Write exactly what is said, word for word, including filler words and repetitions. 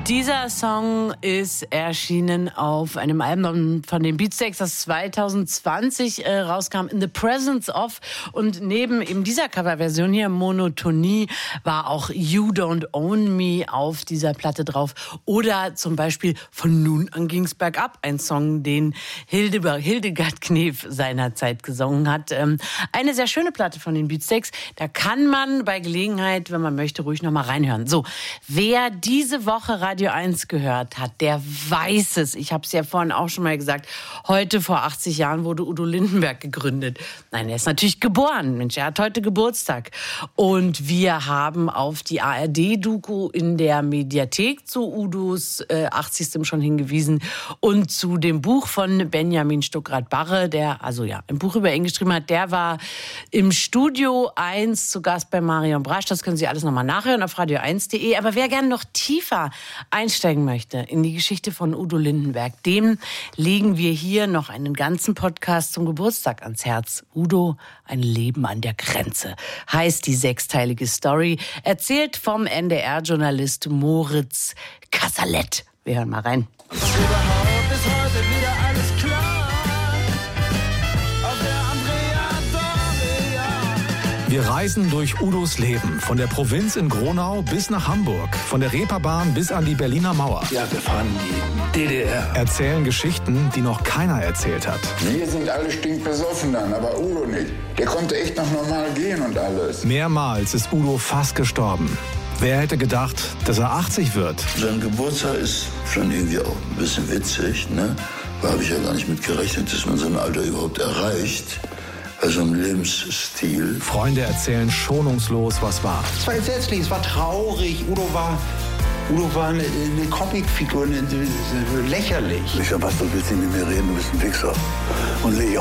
Dieser Song ist erschienen auf einem Album von den Beatsteaks, das zwanzig zwanzig äh, rauskam, In the Presence of. Und neben eben dieser Coverversion hier, Monotonie, war auch You Don't Own Me auf dieser Platte drauf. Oder zum Beispiel Von nun an ging's bergab, ein Song, den Hilde, Hildegard Knef seinerzeit gesungen hat. Ähm, eine sehr schöne Platte von den Beatsteaks. Da kann man bei Gelegenheit, wenn man möchte, ruhig noch mal reinhören. So, wer diese Woche Radio eins gehört hat, der weiß es. Ich habe es ja vorhin auch schon mal gesagt. Heute vor achtzig Jahren wurde Udo Lindenberg gegründet. Nein, er ist natürlich geboren. Mensch, er hat heute Geburtstag. Und wir haben auf die A R D-Doku in der Mediathek zu Udos äh, achtzigsten schon hingewiesen und zu dem Buch von Benjamin Stuckrad-Barre, der also ja ein Buch über ihn geschrieben hat. Der war im Studio eins zu Gast bei Marion Brasch. Das können Sie alles nochmal nachhören auf radio eins punkt de. Aber wer gerne noch tiefer einsteigen möchte in die Geschichte von Udo Lindenberg, dem legen wir hier noch einen ganzen Podcast zum Geburtstag ans Herz. Udo, ein Leben an der Grenze, heißt die sechsteilige Story, erzählt vom N D R-Journalist Moritz Kasserlet. Wir hören mal rein. Überhaupt ist heute wieder alles klar. Wir reisen durch Udos Leben, von der Provinz in Gronau bis nach Hamburg, von der Reeperbahn bis an die Berliner Mauer. Ja, wir fahren die D D R. Erzählen Geschichten, die noch keiner erzählt hat. Wir sind alle stinkbesoffen dann, aber Udo nicht. Der konnte echt noch normal gehen und alles. Mehrmals ist Udo fast gestorben. Wer hätte gedacht, dass er achtzig wird? Sein Geburtstag ist schon irgendwie auch ein bisschen witzig, ne? Da habe ich ja gar nicht mit gerechnet, dass man so ein Alter überhaupt erreicht. Also im Lebensstil. Freunde erzählen schonungslos, was war. Es war entsetzlich, es war traurig. Udo war, Udo war eine, eine Comicfigur, eine, eine, lächerlich. Ich sag, was, du willst nicht mit mir reden, du bist ein Wichser. Und Leon.